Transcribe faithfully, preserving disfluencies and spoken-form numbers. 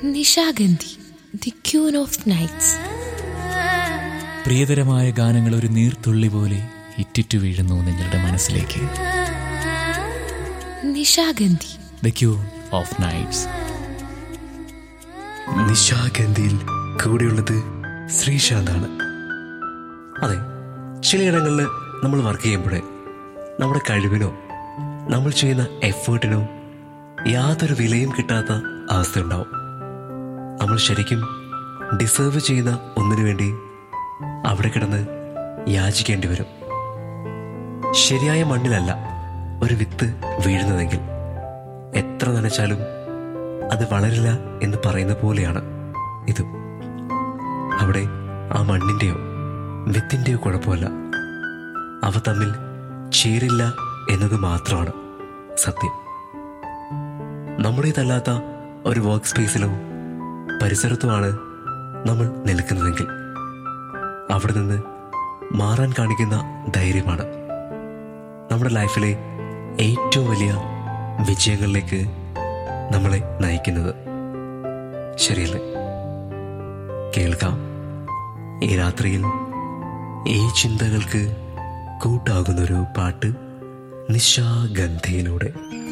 Nishagandhi, the queen of nights. പ്രിയതരമായ ഗാനങ്ങൾ ഒരു നീർത്തുള്ളി പോലെ ഇറ്റിറ്റു വീഴുന്നു നിങ്ങളുടെ മനസ്സിലേക്ക്. Nishagandhi, the queen of nights. നിശാഗന്ധിയിൽ കൂടെയുള്ളത് ശ്രീശാന്താണ്. അതെ, ചിലയിടങ്ങളിൽ നമ്മൾ വർക്ക് ചെയ്യുമ്പോഴേ നമ്മുടെ കഴിവിനോ നമ്മൾ ചെയ്യുന്ന എഫേർട്ടിനോ യാതൊരു വിലയും കിട്ടാത്ത അവസ്ഥയുണ്ടാവും. നമ്മൾ ശരിക്കും ഡിസേർവ് ചെയ്യുന്ന ഒന്നിനു വേണ്ടി അവിടെ കിടന്ന് യാചിക്കേണ്ടി വരും. ശരിയായ മണ്ണിലല്ല ഒരു വിത്ത് വീഴുന്നതെങ്കിൽ എത്ര നനച്ചാലും അത് വളരില്ല എന്ന് പറയുന്ന പോലെയാണ് ഇതും. അവിടെ ആ മണ്ണിൻ്റെയോ വിത്തിൻ്റെയോ കുഴപ്പമല്ല, അവ തമ്മിൽ ചേരില്ല എന്നത് മാത്രമാണ് സത്യം. നമ്മുടേതല്ലാത്ത ഒരു വർക്ക് സ്പേസിലോ പരിസരത്തുമാണ് നമ്മൾ നിൽക്കുന്നതെങ്കിൽ അവിടെ നിന്ന് മാറാൻ കാണിക്കുന്ന ധൈര്യമാണ് നമ്മുടെ ലൈഫിലെ ഏറ്റവും വലിയ വിജയങ്ങളിലേക്ക് നമ്മളെ നയിക്കുന്നത്. ശരിയല്ലേ? കേൾക്കാം ഈ രാത്രിയിൽ ഈ ചിന്തകൾക്ക് കൂട്ടാകുന്നൊരു പാട്ട് നിശാഗന്ധിയിലൂടെ.